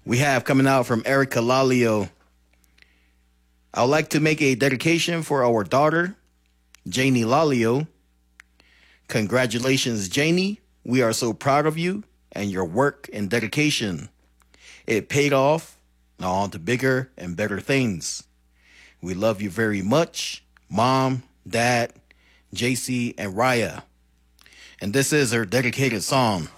We have coming out from Erica Lalio. I would like to make a dedication for our daughter, Janie Lalio. Congratulations, Janie. We are so proud of you and your work and dedication. It paid off. Now on to bigger and better things. We love you very much, Mom, Dad, JC, and Raya. And this is her dedicated song.